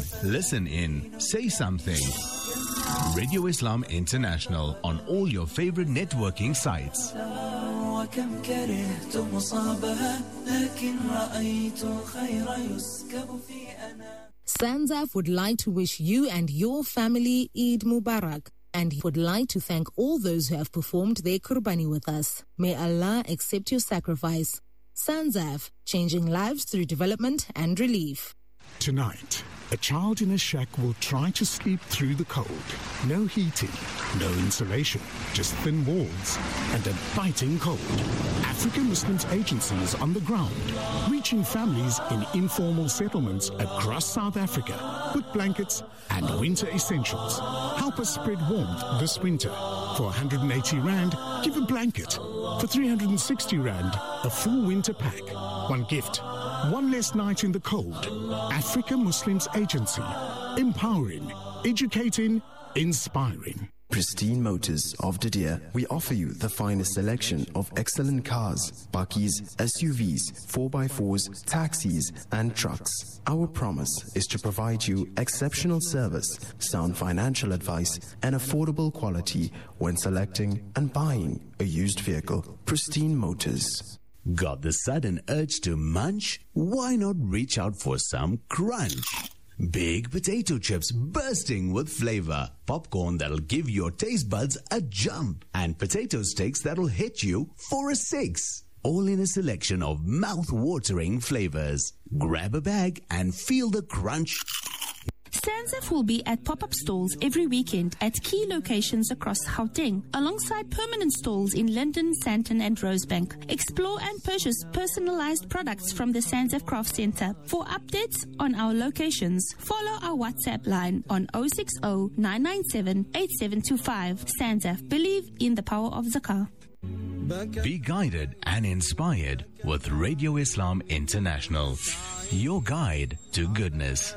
Listen in, say something. Radio Islam International on all your favorite networking sites. SANZAF would like to wish you and your family Eid Mubarak, and would like to thank all those who have performed their Qurbani with us. May Allah accept your sacrifice. SANZAF, changing lives through development and relief. Tonight, a child in a shack will try to sleep through the cold. No heating, no insulation, just thin walls and a biting cold. African Muslims Agency is on the ground, reaching families in informal settlements across South Africa with blankets and winter essentials. Help us spread warmth this winter. For 180 Rand, give a blanket. For 360 Rand, a full winter pack. One gift. One less night in the cold. Africa Muslims Agency. Empowering, educating, inspiring. Pristine Motors of Didier, we offer you the finest selection of excellent cars, bakkies, SUVs, 4x4s, taxis and trucks. Our promise is to provide you exceptional service, sound financial advice and affordable quality when selecting and buying a used vehicle. Pristine Motors. Got the sudden urge to munch? Why not reach out for some crunch? Big potato chips bursting with flavor, popcorn that'll give your taste buds a jump, and potato sticks that'll hit you for a 6. All in a selection of mouth-watering flavors. Grab a bag and feel the crunch. SANZAF will be at pop-up stalls every weekend at key locations across Gauteng, alongside permanent stalls in Linden, Sandton and Rosebank. Explore and purchase personalized products from the SANZAF Craft Center. For updates on our locations, follow our WhatsApp line on 060-997-8725. SANZAF, believe in the power of zakah. Be guided and inspired with Radio Islam International, your guide to goodness.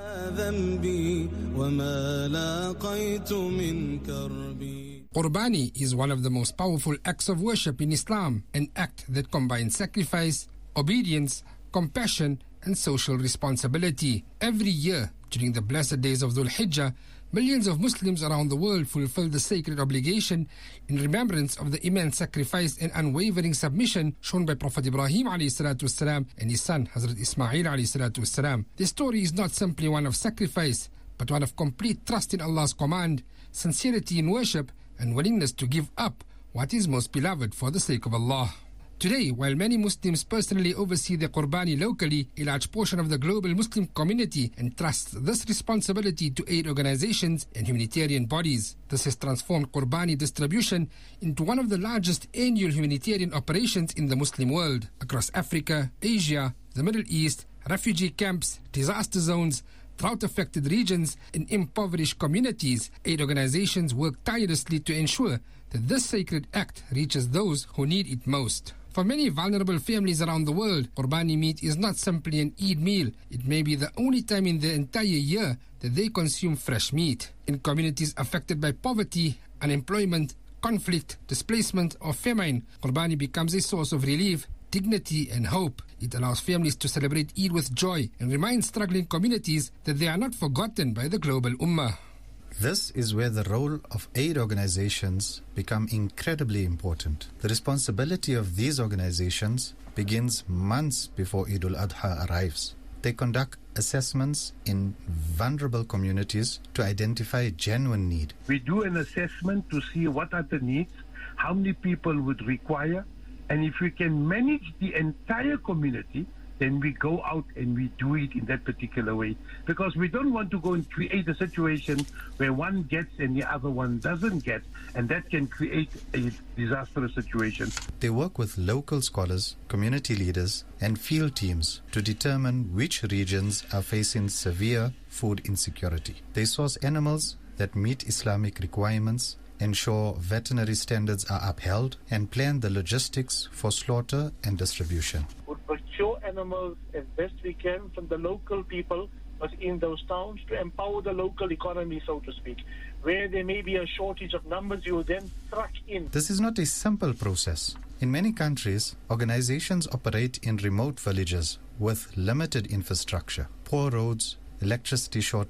Qurbani is one of the most powerful acts of worship in Islam, an act that combines sacrifice, obedience, compassion and social responsibility. Every year, during the blessed days of Dhul Hijjah, millions of Muslims around the world fulfill the sacred obligation in remembrance of the immense sacrifice and unwavering submission shown by Prophet Ibrahim والسلام, and his son Hazrat Ismail والسلام. The story is not simply one of sacrifice, but one of complete trust in Allah's command, sincerity in worship, and willingness to give up what is most beloved for the sake of Allah. Today, while many Muslims personally oversee the Qurbani locally, a large portion of the global Muslim community entrusts this responsibility to aid organizations and humanitarian bodies. This has transformed Qurbani distribution into one of the largest annual humanitarian operations in the Muslim world. Across Africa, Asia, the Middle East, refugee camps, disaster zones, drought-affected regions, and impoverished communities, aid organizations work tirelessly to ensure that this sacred act reaches those who need it most. For many vulnerable families around the world, Qurbani meat is not simply an Eid meal. It may be the only time in the entire year that they consume fresh meat. In communities affected by poverty, unemployment, conflict, displacement, or famine, Qurbani becomes a source of relief, dignity, and hope. It allows families to celebrate Eid with joy and reminds struggling communities that they are not forgotten by the global ummah. This is where the role of aid organizations become incredibly important. The responsibility of these organizations begins months before Eid al-Adha arrives. They conduct assessments in vulnerable communities to identify genuine need. We do an assessment to see what are the needs, how many people would require, and if we can manage the entire community, then we go out and we do it in that particular way. Because we don't want to go and create a situation where one gets and the other one doesn't get, and that can create a disastrous situation. They work with local scholars, community leaders, and field teams to determine which regions are facing severe food insecurity. They source animals that meet Islamic requirements, ensure veterinary standards are upheld, and plan the logistics for slaughter and distribution. We procure animals as best we can from the local people within those towns to empower the local economy, so to speak. Where there may be a shortage of numbers, you will then truck in. This is not a simple process. In many countries, organizations operate in remote villages with limited infrastructure, poor roads, electricity shortage,